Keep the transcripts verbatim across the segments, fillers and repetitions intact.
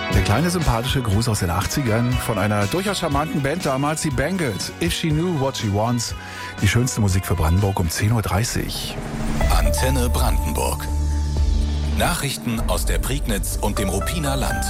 Der kleine sympathische Gruß aus den achtzigern von einer durchaus charmanten Band damals, die Bangles. If She Knew What She Wants. Die schönste Musik für Brandenburg um zehn Uhr dreißig. Antenne Brandenburg. Nachrichten aus der Prignitz und dem Ruppiner Land.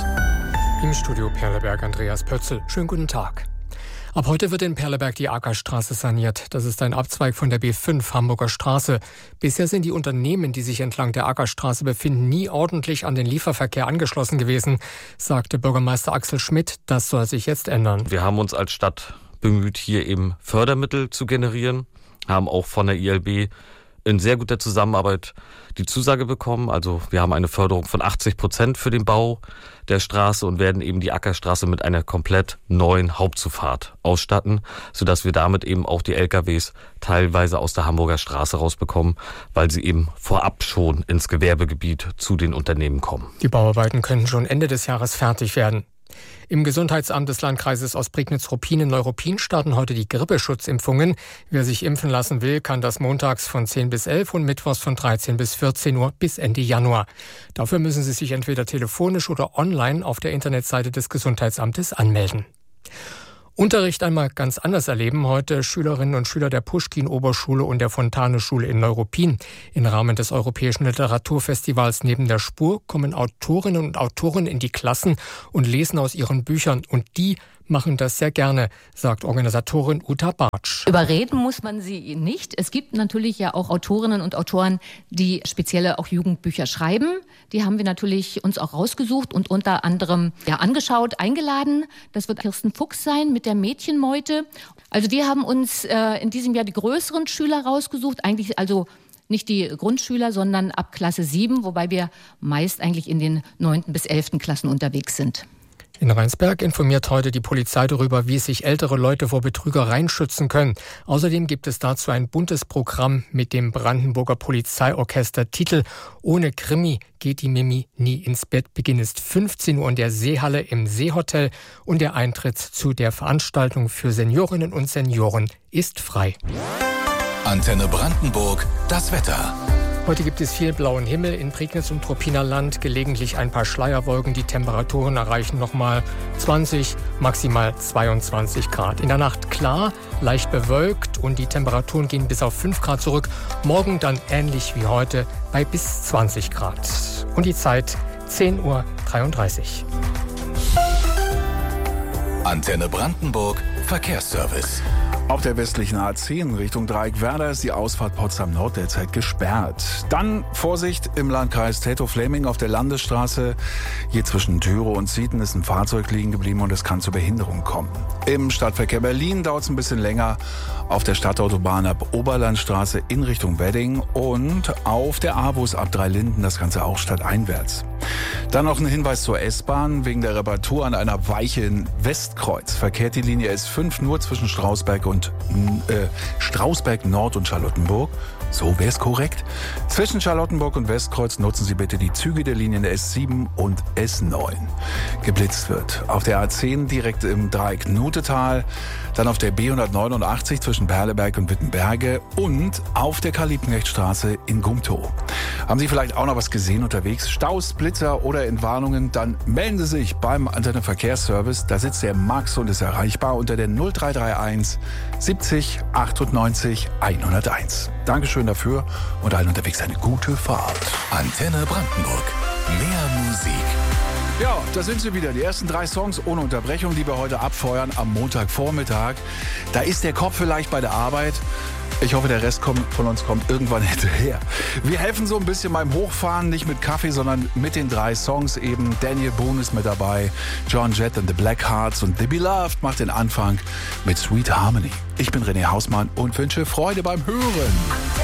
Im Studio Perleberg Andreas Pötzl. Schönen guten Tag. Ab heute wird in Perleberg die Ackerstraße saniert. Das ist ein Abzweig von der B fünf Hamburger Straße. Bisher sind die Unternehmen, die sich entlang der Ackerstraße befinden, nie ordentlich an den Lieferverkehr angeschlossen gewesen, sagte Bürgermeister Axel Schmidt. Das soll sich jetzt ändern. Wir haben uns als Stadt bemüht, hier eben Fördermittel zu generieren, haben auch von der I L B in sehr guter Zusammenarbeit die Zusage bekommen. Also wir haben eine Förderung von achtzig Prozent für den Bau der Straße und werden eben die Ackerstraße mit einer komplett neuen Hauptzufahrt ausstatten, sodass wir damit eben auch die L K Ws teilweise aus der Hamburger Straße rausbekommen, weil sie eben vorab schon ins Gewerbegebiet zu den Unternehmen kommen. Die Bauarbeiten könnten schon Ende des Jahres fertig werden. Im Gesundheitsamt des Landkreises Ostprignitz-Ruppin in Neuruppin starten heute die Grippeschutzimpfungen. Wer sich impfen lassen will, kann das montags von zehn bis elf und mittwochs von dreizehn bis vierzehn Uhr bis Ende Januar. Dafür müssen Sie sich entweder telefonisch oder online auf der Internetseite des Gesundheitsamtes anmelden. Unterricht einmal ganz anders erleben heute Schülerinnen und Schüler der Puschkin-Oberschule und der Fontane-Schule in Neuruppin. Im Rahmen des Europäischen Literaturfestivals Neben der Spur kommen Autorinnen und Autoren in die Klassen und lesen aus ihren Büchern. Und die machen das sehr gerne, sagt Organisatorin Uta Bartsch. Überreden muss man sie nicht. Es gibt natürlich ja auch Autorinnen und Autoren, die spezielle auch Jugendbücher schreiben. Die haben wir natürlich uns auch rausgesucht und unter anderem ja, angeschaut, eingeladen. Das wird Kirsten Fuchs sein mit der Mädchenmeute. Also wir haben uns äh, in diesem Jahr die größeren Schüler rausgesucht, eigentlich also nicht die Grundschüler, sondern ab Klasse sieben, wobei wir meist eigentlich in den neunten bis elften Klassen unterwegs sind. In Rheinsberg informiert heute die Polizei darüber, wie sich ältere Leute vor Betrügereien schützen können. Außerdem gibt es dazu ein buntes Programm mit dem Brandenburger Polizeiorchester. Titel Ohne Krimi geht die Mimi nie ins Bett. Beginn ist fünfzehn Uhr in der Seehalle im Seehotel und der Eintritt zu der Veranstaltung für Seniorinnen und Senioren ist frei. Antenne Brandenburg, das Wetter. Heute gibt es viel blauen Himmel in Prignitz und Ruppiner Land, gelegentlich ein paar Schleierwolken. Die Temperaturen erreichen nochmal zwanzig, maximal zweiundzwanzig Grad. In der Nacht klar, leicht bewölkt und die Temperaturen gehen bis auf fünf Grad zurück. Morgen dann ähnlich wie heute bei bis zwanzig Grad. Und die Zeit zehn Uhr dreiunddreißig. Antenne Brandenburg, Verkehrsservice. Auf der westlichen A zehn Richtung Dreieck Werder ist die Ausfahrt Potsdam Nord derzeit gesperrt. Dann Vorsicht im Landkreis Teltow-Fläming auf der Landesstraße. Hier zwischen Thürow und Zieten ist ein Fahrzeug liegen geblieben und es kann zu Behinderungen kommen. Im Stadtverkehr Berlin dauert es ein bisschen länger auf der Stadtautobahn ab Oberlandstraße in Richtung Wedding und auf der A-Bus ab Dreilinden, das Ganze auch stadteinwärts. Dann noch ein Hinweis zur S-Bahn. Wegen der Reparatur an einer Weiche in Westkreuz verkehrt die Linie S fünf nur zwischen Strausberg und äh, Strausberg Nord und Charlottenburg. So wäre es korrekt. Zwischen Charlottenburg und Westkreuz nutzen Sie bitte die Züge der Linien S sieben und S neun. Geblitzt wird auf der A zehn direkt im Dreieck Nutetal, dann auf der B hundertneunundachtzig zwischen Perleberg und Wittenberge und auf der Karl-Liebknecht-Straße in Gumtow. Haben Sie vielleicht auch noch was gesehen unterwegs? Staus, Blitzer oder Entwarnungen? Dann melden Sie sich beim Antenne Verkehrsservice. Da sitzt der Max und ist erreichbar unter der null drei drei eins siebzig achtundneunzig hunderteins. Dankeschön dafür und allen unterwegs eine gute Fahrt. Antenne Brandenburg. Mehr Musik. Ja, da sind sie wieder. Die ersten drei Songs ohne Unterbrechung, die wir heute abfeuern am Montagvormittag. Da ist der Kopf vielleicht bei der Arbeit. Ich hoffe, der Rest kommt, von uns kommt irgendwann hinterher. Wir helfen so ein bisschen beim Hochfahren, nicht mit Kaffee, sondern mit den drei Songs eben. Daniel Boone ist mit dabei, John Jett and the Blackhearts und The Beloved macht den Anfang mit Sweet Harmony. Ich bin René Hausmann und wünsche Freude beim Hören.